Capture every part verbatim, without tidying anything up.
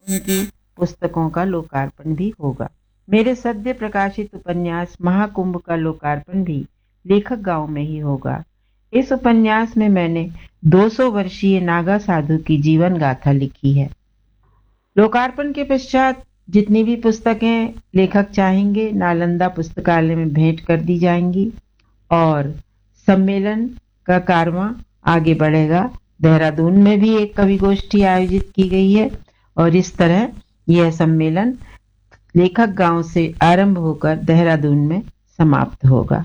उनकी पुस्तकों का लोकार्पण भी होगा। मेरे सद्य प्रकाशित उपन्यास महाकुंभ का लोकार्पण भी लेखक गांव में ही होगा। इस उपन्यास में मैंने दो सौ वर्षीय नागा साधु की जीवन गाथा लिखी है। लोकार्पण के पश्चात जितनी भी पुस्तकें लेखक चाहेंगे नालंदा पुस्तकालय में भेंट कर दी जाएंगी और सम्मेलन का कारवां आगे बढ़ेगा। देहरादून में भी एक कवि गोष्ठी आयोजित की गई है और इस तरह यह सम्मेलन लेखक गांव से आरंभ होकर देहरादून में समाप्त होगा।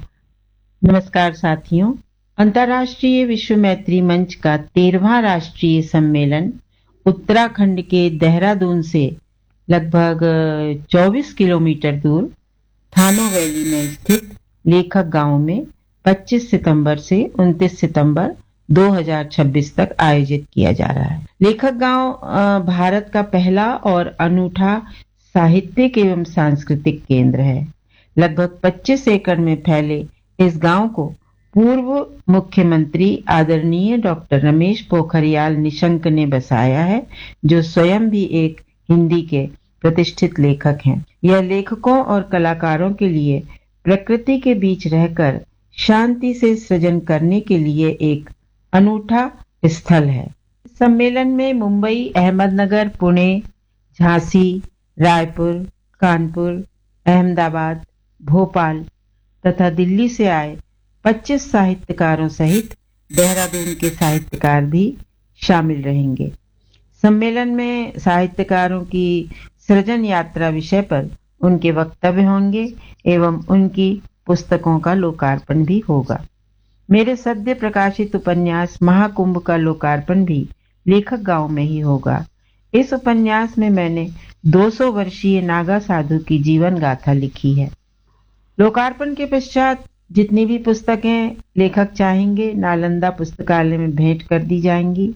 नमस्कार साथियों, अंतर्राष्ट्रीय विश्व मैत्री मंच का तेरहवां राष्ट्रीय सम्मेलन उत्तराखंड के देहरादून से लगभग चौबीस किलोमीटर दूर थानो वैली में स्थित लेखक गांव में पच्चीस सितंबर से उनतीस सितंबर दो हज़ार छब्बीस तक आयोजित किया जा रहा है। लेखक गांव भारत का पहला और अनूठा साहित्यिक एवं सांस्कृतिक केंद्र है। लगभग पच्चीस एकड़ में फैले इस गांव को पूर्व मुख्यमंत्री आदरणीय डॉक्टर रमेश पोखरियाल निशंक ने बसाया है, जो स्वयं भी एक हिंदी के प्रतिष्ठित लेखक हैं। यह लेखकों और कलाकारों के लिए प्रकृति के बीच रहकर शांति से सृजन करने के लिए एक अनूठा स्थल है। सम्मेलन में मुंबई, अहमदनगर, पुणे, झांसी, रायपुर, कानपुर, अहमदाबाद, भोपाल तथा दिल्ली से आए पच्चीस साहित्यकारों सहित देहरादून के साहित्यकार भी शामिल रहेंगे। सम्मेलन में साहित्यकारों की सृजन यात्रा विषय पर उनके वक्तव्य होंगे एवं उनकी पुस्तकों का लोकार्पण भी होगा। मेरे सद्य प्रकाशित उपन्यास महाकुंभ का लोकार्पण भी लेखक गांव में ही होगा। इस उपन्यास में मैंने दो सौ वर्षीय नागा साधु की जीवन गाथा लिखी है। लोकार्पण के पश्चात जितनी भी पुस्तकें लेखक चाहेंगे नालंदा पुस्तकालय में भेंट कर दी जाएंगी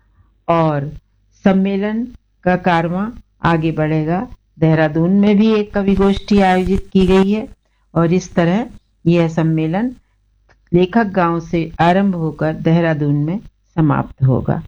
और सम्मेलन का कारवां आगे बढ़ेगा। देहरादून में भी एक कवि गोष्ठी आयोजित की गई है और इस तरह यह सम्मेलन लेखक गांव से आरंभ होकर देहरादून में समाप्त होगा।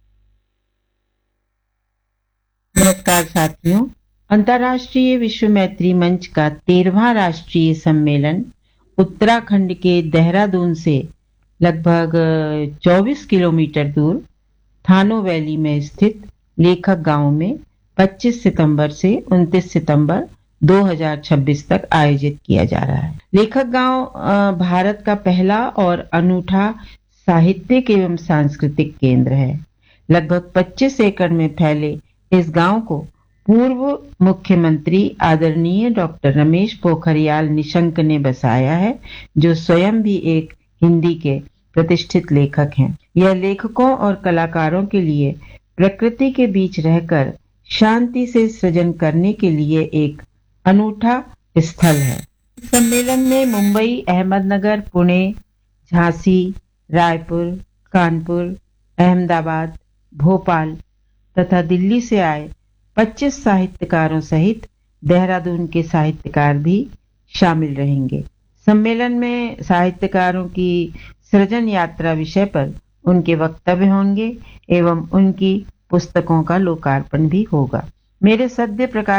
नमस्कार साथियों, अंतर्राष्ट्रीय विश्व मैत्री मंच का तेरहवां राष्ट्रीय सम्मेलन उत्तराखंड के देहरादून से लगभग चौबीस किलोमीटर दूर थानो वैली में स्थित लेखक गांव में पच्चीस सितंबर से उनतीस सितंबर दो हज़ार छब्बीस तक आयोजित किया जा रहा है। लेखक गांव भारत का पहला और अनूठा साहित्यिक एवं सांस्कृतिक केंद्र है। लगभग पच्चीस एकड़ में फैले इस गांव को पूर्व मुख्यमंत्री आदरणीय डॉक्टर रमेश पोखरियाल निशंक ने बसाया है, जो स्वयं भी एक हिंदी के प्रतिष्ठित लेखक हैं। यह लेखकों और कलाकारों के लिए प्रकृति के बीच रहकर शांति से सृजन करने के लिए एक अनूठा स्थल है। सम्मेलन में मुंबई, अहमदनगर, पुणे, झांसी, रायपुर, कानपुर, अहमदाबाद, भोपाल तथा दिल्ली से आए पच्चीस साहित्यकारों सहित देहरादून के साहित्यकार भी शामिल रहेंगे। सम्मेलन में साहित्यकारों की सृजन यात्रा विषय पर उनके वक्तव्य होंगे एवं उनकी पुस्तकों का लोकार्पण भी होगा। मेरे सद्य प्रकाश